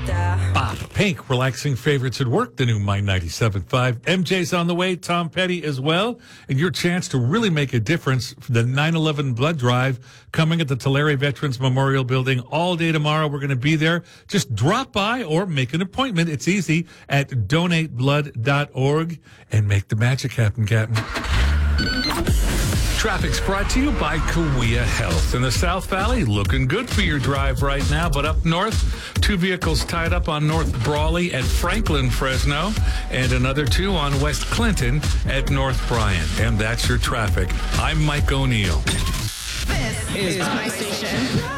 Pink, relaxing favorites at work, the new My 97.5. MJ's on the way, Tom Petty as well. And your chance to really make a difference for the 9/11 blood drive coming at the Tulare Veterans Memorial Building all day tomorrow. We're going to be there. Just drop by or make an appointment. It's easy at donateblood.org and make the magic happen, Captain. Traffic's brought to you by Kawea Health. In the South Valley, looking good for your drive right now, but up north, 2 vehicles tied up on North Brawley at Franklin Fresno, and another 2 on West Clinton at North Bryan. And that's your traffic. I'm Mike O'Neill. This is my station.